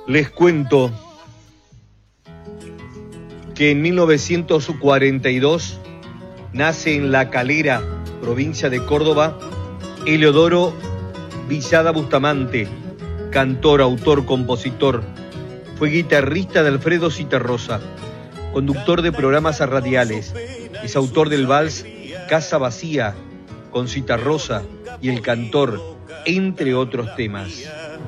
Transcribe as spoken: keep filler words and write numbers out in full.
Les cuento que en mil novecientos cuarenta y dos nace en La Calera, provincia de Córdoba, Eleodoro Villada Bustamante, cantor, autor, compositor. Fue guitarrista de Alfredo Zitarrosa, conductor de programas radiales. Es autor del vals Casa Vacía con Zitarrosa y El Cantor, entre otros temas.